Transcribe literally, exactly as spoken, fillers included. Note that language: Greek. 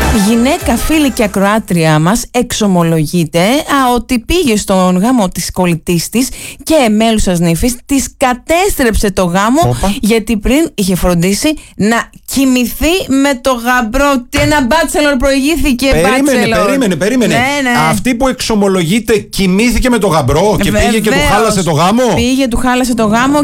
Γυναίκα, φίλη και ακροάτρια μας εξομολογείται α, ότι πήγε στον γάμο της κολλητής της και μέλουσας νύφης, της κατέστρεψε το γάμο. Οπα. Γιατί πριν είχε φροντίσει να κοιμηθεί με το γαμπρό. Τι ένα μπάτσελορ προηγήθηκε. Περίμενε, μπάτσελορ. περίμενε, περίμενε. Ναι, ναι. Αυτή που εξομολογείται κοιμήθηκε με το γαμπρό και Βεβαίως. πήγε και του χάλασε το γάμο. Πήγε, του χάλασε το γάμο